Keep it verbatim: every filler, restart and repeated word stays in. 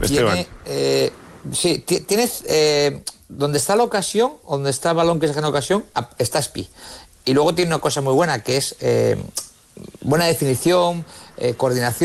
Esteban. Tiene, eh, sí, tienes eh, donde está la ocasión, donde está el balón que se gana ocasión, está Spi. Y luego tiene una cosa muy buena, que es eh, buena definición, eh, coordinación.